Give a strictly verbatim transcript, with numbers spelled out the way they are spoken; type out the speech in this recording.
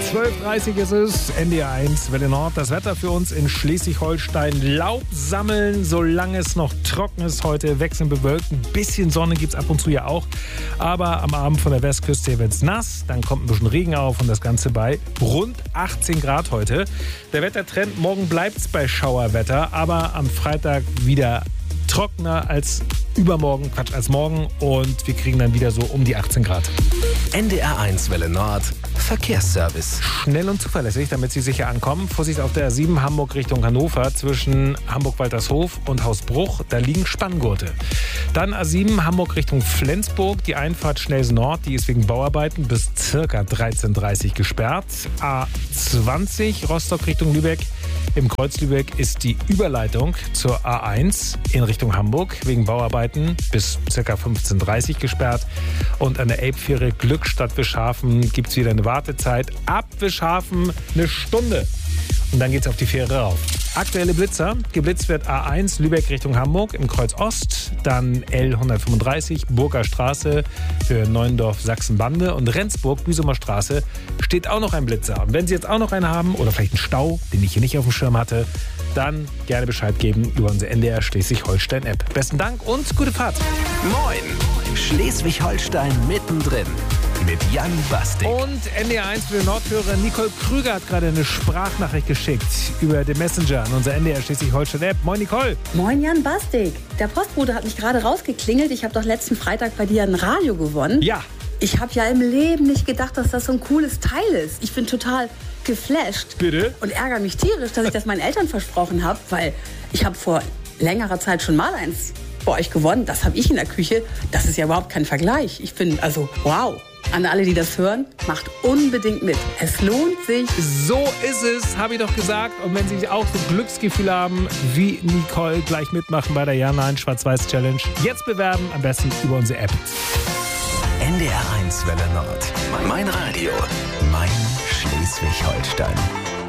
zwölf Uhr dreißig ist es, N D R eins, Welle Nord. Das Wetter für uns in Schleswig-Holstein. Laub sammeln, solange es noch trocken ist heute. Wechseln bewölkt. Ein bisschen Sonne gibt es ab und zu ja auch. Aber am Abend von der Westküste wird es nass. Dann kommt ein bisschen Regen auf und das Ganze bei rund achtzehn Grad heute. Der Wettertrend, morgen bleibt es bei Schauerwetter. Aber am Freitag wieder trockener als übermorgen, Quatsch, als morgen. Und wir kriegen dann wieder so um die achtzehn Grad. N D R eins Welle Nord. Verkehrsservice. Schnell und zuverlässig, damit Sie sicher ankommen. Vorsicht auf der A sieben Hamburg Richtung Hannover zwischen Hamburg-Waltershof und Hausbruch. Da liegen Spanngurte. Dann A sieben Hamburg Richtung Flensburg. Die Einfahrt Schnellsen Nord, die ist wegen Bauarbeiten bis circa dreizehn Uhr dreißig gesperrt. A zwanzig Rostock Richtung Lübeck. Im Kreuz Lübeck ist die Überleitung zur A eins in Richtung Hamburg wegen Bauarbeiten bis ca. fünfzehn Uhr dreißig gesperrt. Und an der Elbfähre Glückstadt Wischhafen gibt es wieder eine Wartezeit. Ab Wischhafen eine Stunde. Und dann geht es auf die Fähre rauf. Aktuelle Blitzer. Geblitzt wird A eins Lübeck Richtung Hamburg im Kreuz Ost. Dann L hundertfünfunddreißig Burger Straße für Neuendorf Sachsenbande. Und Rendsburg Büsumer Straße steht auch noch ein Blitzer. Und wenn Sie jetzt auch noch einen haben oder vielleicht einen Stau, den ich hier nicht auf dem Schirm hatte, dann gerne Bescheid geben über unsere N D R Schleswig-Holstein-App. Besten Dank und gute Fahrt. Moin! Schleswig-Holstein mittendrin. Mit Jan Bastik. Und N D R eins für den Nordhörer Nicole Krüger hat gerade eine Sprachnachricht geschickt über den Messenger an unser N D R Schleswig-Holstein-App. Moin Nicole. Moin Jan Bastik. Der Postbote hat mich gerade rausgeklingelt. Ich habe doch letzten Freitag bei dir ein Radio gewonnen. Ja. Ich habe ja im Leben nicht gedacht, dass das so ein cooles Teil ist. Ich bin total geflasht. Bitte? Und ärgere mich tierisch, dass ich das meinen Eltern versprochen habe, weil ich habe vor längerer Zeit schon mal eins bei euch gewonnen. Das habe ich in der Küche. Das ist ja überhaupt kein Vergleich. Ich bin also wow. An alle, die das hören, macht unbedingt mit. Es lohnt sich. So ist es, habe ich doch gesagt. Und wenn Sie auch so Glücksgefühl haben wie Nicole, gleich mitmachen bei der Ja-Nein Schwarz-Weiß-Challenge. Jetzt bewerben, am besten über unsere App. N D R eins Welle Nord. Mein Radio. Mein Schleswig-Holstein.